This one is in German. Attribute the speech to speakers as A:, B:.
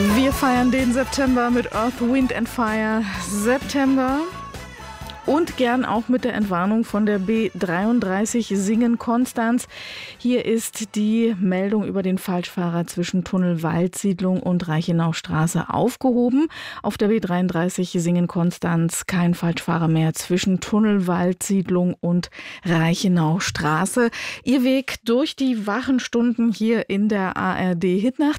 A: Wir feiern den September mit Earth, Wind and Fire. September. Und gern auch mit der Entwarnung von der B33 Singen-Konstanz. Hier ist die Meldung über den Falschfahrer zwischen Tunnel Waldsiedlung und Reichenaustraße aufgehoben. Auf der B33 Singen-Konstanz kein Falschfahrer mehr zwischen Tunnel Waldsiedlung und Reichenaustraße. Ihr Weg durch die wachen Stunden hier in der ARD Hitnacht.